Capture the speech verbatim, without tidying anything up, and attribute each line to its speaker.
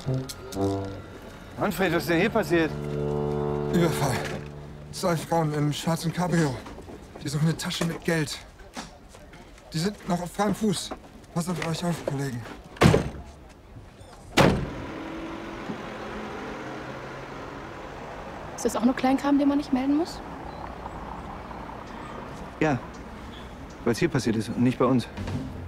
Speaker 1: Manfred, was ist denn hier passiert?
Speaker 2: Überfall. Zwei Frauen im schwarzen Cabrio. Die suchen eine Tasche mit Geld. Die sind noch auf freiem Fuß. Pass auf euch auf, Kollegen.
Speaker 3: Ist das auch nur Kleinkram, den man nicht melden muss?
Speaker 1: Ja, weil es hier passiert ist und nicht bei uns.